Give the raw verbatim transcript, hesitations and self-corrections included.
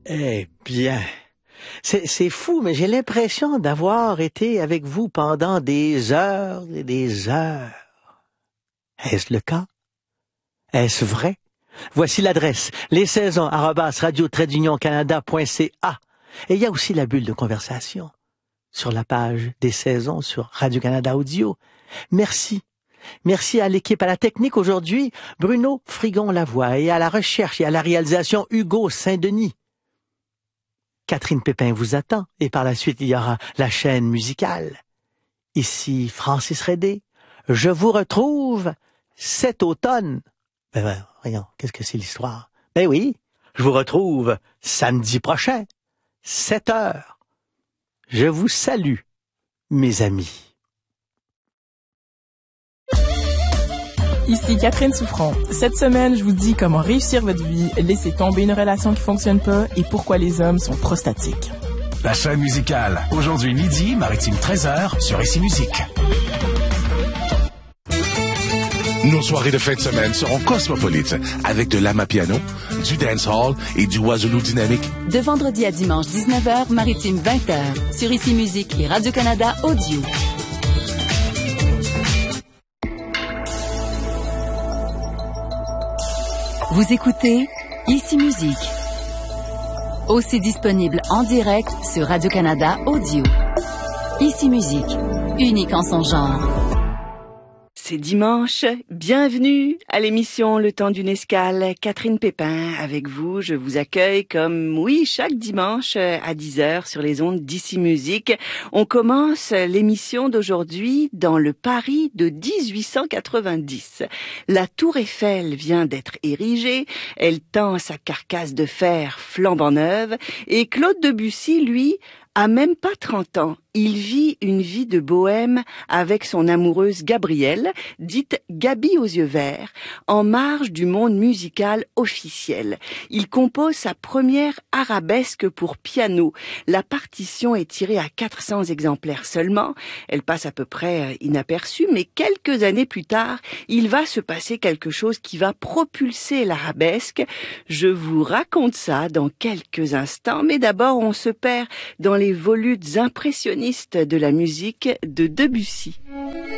Eh bien, c'est, c'est fou, mais j'ai l'impression d'avoir été avec vous pendant des heures et des heures. Est-ce le cas? Est-ce vrai? Voici l'adresse, les saisons, arobase radio trait d'union canada point c a. Et il y a aussi la bulle de conversation sur la page des saisons sur Radio-Canada Audio. Merci. Merci à l'équipe, à la technique aujourd'hui, Bruno Frigon-Lavoie, et à la recherche et à la réalisation, Hugo Saint-Denis. Catherine Pépin vous attend, et par la suite, il y aura la chaîne musicale. Ici Francis Redé. Je vous retrouve cet automne. Ben, ben voyons, qu'est-ce que c'est l'histoire? Ben oui, je vous retrouve samedi prochain, sept heures. Je vous salue, mes amis. Ici Catherine Souffron. Cette semaine, je vous dis comment réussir votre vie, laisser tomber une relation qui fonctionne pas et pourquoi les hommes sont prostatiques. La chaîne musicale. Aujourd'hui midi, Maritime treize heures sur Ici Musique. Nos soirées de fin de semaine seront cosmopolites avec de l'amapiano, du dancehall et du oiseau dynamique. De vendredi à dimanche dix-neuf heures, Maritime vingt heures sur Ici Musique et Radio-Canada Audio. Vous écoutez Ici Musique. Aussi disponible en direct sur Radio-Canada Audio. Ici Musique, unique en son genre. C'est dimanche, bienvenue à l'émission Le Temps d'une Escale. Catherine Pépin avec vous, je vous accueille comme, oui, chaque dimanche à dix heures sur les ondes d'Ici Musique. On commence l'émission d'aujourd'hui dans le Paris de dix-huit cent quatre-vingt-dix. La Tour Eiffel vient d'être érigée, elle tend sa carcasse de fer flambant neuve et Claude Debussy, lui, a même pas trente ans. Il vit une vie de bohème avec son amoureuse Gabrielle, dite Gabi aux yeux verts, en marge du monde musical officiel. Il compose sa première arabesque pour piano. La partition est tirée à quatre cents exemplaires seulement. Elle passe à peu près inaperçue, mais quelques années plus tard, il va se passer quelque chose qui va propulser l'arabesque. Je vous raconte ça dans quelques instants, mais d'abord on se perd dans les volutes impressionnistes de la musique de Debussy.